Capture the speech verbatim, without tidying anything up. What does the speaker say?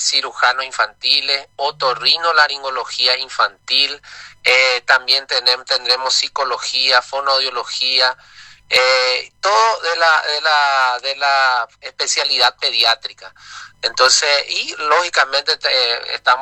cirujanos infantiles, otorrinolaringología infantil, eh, también tenemos, tendremos psicología, fonoaudiología, eh, todo de la, de la, de la especialidad pediátrica. Entonces, y lógicamente eh, estamos